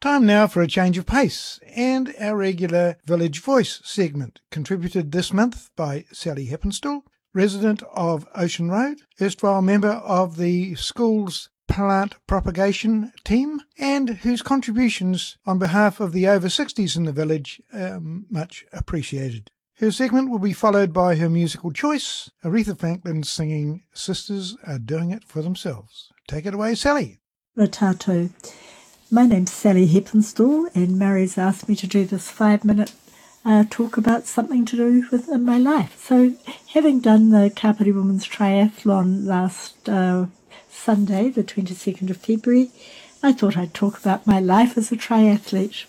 Time now for a change of pace and our regular Village Voice segment, contributed this month by Sally Heppenstall, resident of Ocean Road, erstwhile member of the school's plant propagation team, and whose contributions on behalf of the over 60s in the village are much appreciated. Her segment will be followed by her musical choice, Aretha Franklin singing Sisters Are Doing It For Themselves. Take it away, Sally. Ratato. My name's Sally Heppenstall, and Mary's asked me to do this 5-minute talk about something to do with in my life. So, having done the Kapiti Women's Triathlon last Sunday, the 22nd of February, I thought I'd talk about my life as a triathlete.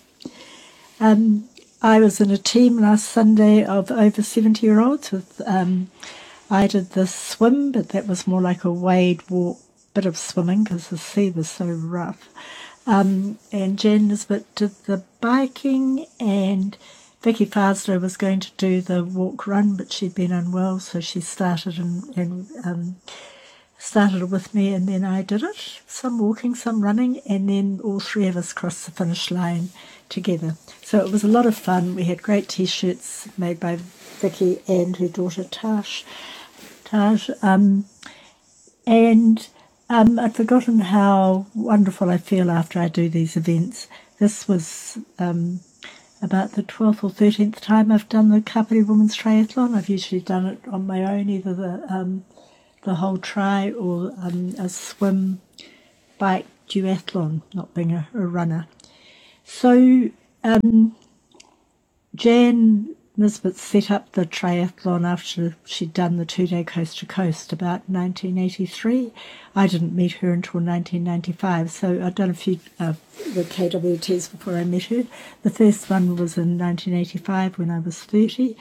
I was in a team last Sunday of over 70-year-olds. I did the swim, but that was more like a wade walk, bit of swimming because the sea was so rough. And Jen Nisbet did the biking, and Vicky Farslow was going to do the walk run, but she'd been unwell, so she started and started with me, and then I did it. Some walking, some running, and then all three of us crossed the finish line together. So it was a lot of fun. We had great T-shirts made by Vicky and her daughter Taj. I'd forgotten how wonderful I feel after I do these events. This was about the 12th or 13th time I've done the Kapiti Women's Triathlon. I've usually done it on my own, either the whole tri or a swim bike duathlon, not being a runner. So Jan Nisbet set up the triathlon after she'd done the 2-day coast to coast about 1983. I didn't meet her until 1995, so I'd done a few the KWTs before I met her. The first one was in 1985 when I was 30.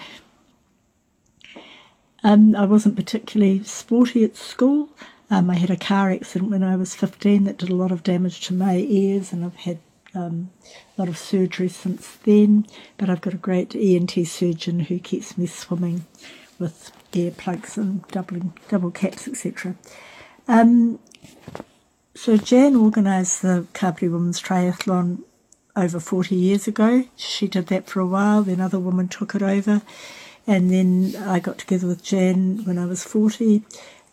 I wasn't particularly sporty at school. I had a car accident when I was 15 that did a lot of damage to my ears, and I've had a lot of surgery since then, but I've got a great ENT surgeon who keeps me swimming with earplugs and double caps, etc. So Jan organised the Kapiti Women's Triathlon over 40 years ago. She did that for a while, then other women took it over, and then I got together with Jan when I was 40.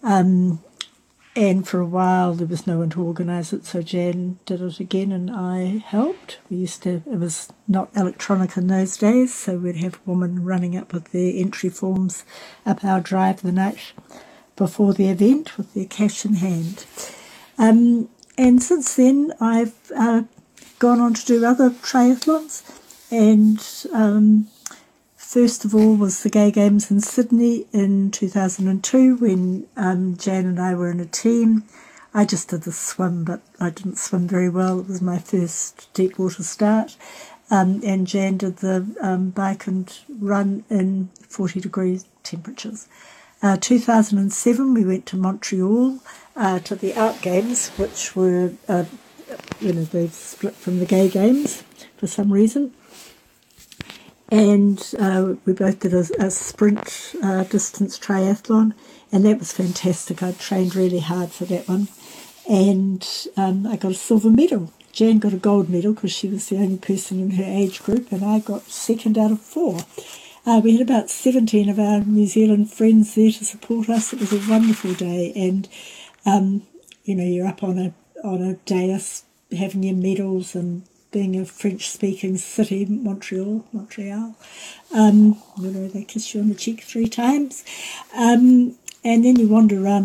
And for a while there was no one to organise it, so Jan did it again and I helped. It was not electronic in those days, so we'd have women running up with their entry forms up our drive the night before the event with their cash in hand. And since then I've gone on to do other triathlons, and first of all was the Gay Games in Sydney in 2002 when Jan and I were in a team. I just did the swim, but I didn't swim very well. It was my first deep water start. And Jan did the bike and run in 40-degree temperatures. 2007 we went to Montreal to the Art Games, which were, they've split from the Gay Games for some reason. And we both did a sprint distance triathlon, and that was fantastic. I trained really hard for that one, and I got a silver medal. Jan got a gold medal because she was the only person in her age group, and I got second out of 4. We had about 17 of our New Zealand friends there to support us. It was a wonderful day, and you're up on a dais having your medals and being a French-speaking city, Montreal. They kiss you on the cheek 3 times. And then you wander around